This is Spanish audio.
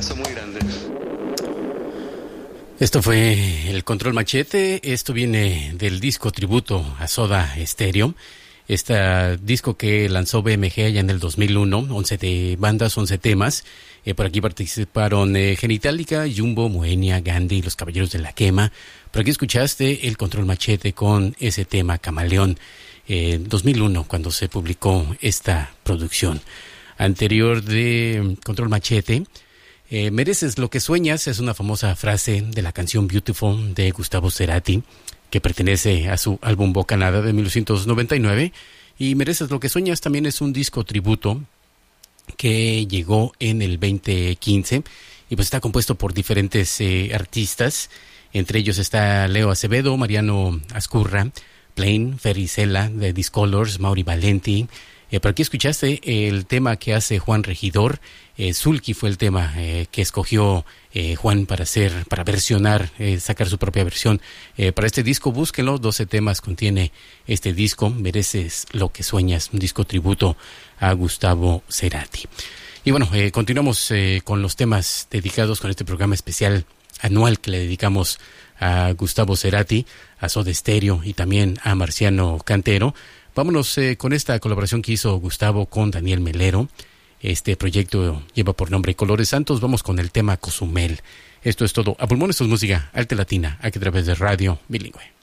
abrazo muy grande. Esto fue el Control Machete. Esto viene del disco tributo a Soda Stereo. Este disco que lanzó BMG allá en el 2001, 11 bandas, 11 temas. Por aquí participaron Genitalica, Jumbo, Moenia, Gandhi, Los Caballeros de la Quema. Por aquí escuchaste el Control Machete con ese tema Camaleón, 2001, cuando se publicó esta producción. Anterior de Control Machete, Mereces lo que sueñas, es una famosa frase de la canción Beautiful de Gustavo Cerati, que pertenece a su álbum Bocanada de 1999, y Mereces lo que sueñas también es un disco tributo que llegó en el 2015, y pues está compuesto por diferentes artistas. Entre ellos está Leo Acevedo, Mariano Ascurra, Plain, Ferry Sela, de Discolors, Mauri Valenti. Por aquí escuchaste el tema que hace Juan Regidor. Sulky fue el tema que escogió Juan para versionar, sacar su propia versión. Para este disco, búsquenlo, 12 temas contiene este disco, Mereces lo que sueñas, un disco tributo a Gustavo Cerati. Y bueno, continuamos con los temas dedicados con este programa especial anual que le dedicamos a Gustavo Cerati, a Soda Stereo y también a Marciano Cantero. Vámonos con esta colaboración que hizo Gustavo con Daniel Melero. Este proyecto lleva por nombre Colores Santos. Vamos con el tema Cozumel. Esto es todo. A pulmón, esto es música alta latina, aquí a través de Radio Bilingüe.